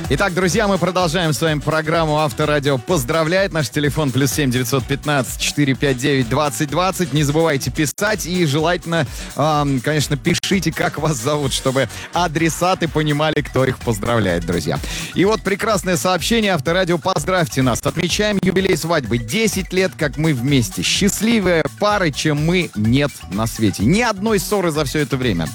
Итак, друзья, мы продолжаем с вами программу «Авторадио поздравляет». Наш телефон +7 915 459 2020. Не забывайте писать и желательно, конечно, пишите, как вас зовут, чтобы адресаты понимали, кто их поздравляет, друзья. И вот прекрасное сообщение. «Авторадио, поздравьте нас. Отмечаем юбилей свадьбы. 10 лет, как мы вместе. Счастливая пара, чем мы, нет на свете. Ни одной ссоры за все это время.